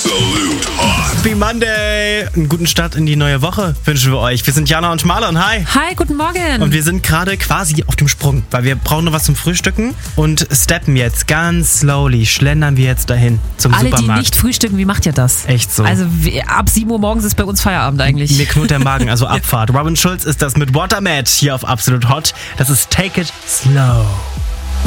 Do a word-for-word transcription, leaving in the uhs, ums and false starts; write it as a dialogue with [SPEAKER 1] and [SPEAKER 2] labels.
[SPEAKER 1] Absolute Hot.
[SPEAKER 2] Happy Monday! Einen guten Start in die neue Woche wünschen wir euch. Wir sind Jana und Marlon. Hi!
[SPEAKER 3] Hi, guten Morgen!
[SPEAKER 2] Und wir sind gerade quasi auf dem Sprung, weil wir brauchen noch was zum Frühstücken und steppen jetzt ganz slowly, schlendern wir jetzt dahin zum
[SPEAKER 3] Alle,
[SPEAKER 2] Supermarkt.
[SPEAKER 3] die nicht frühstücken, wie macht ihr das?
[SPEAKER 2] Echt so.
[SPEAKER 3] Also ab sieben Uhr morgens ist bei uns Feierabend eigentlich.
[SPEAKER 2] Mir knurrt der Magen, also Abfahrt. Robin Schulz ist das mit Watermat hier auf Absolute Hot. Das ist Take It Slow.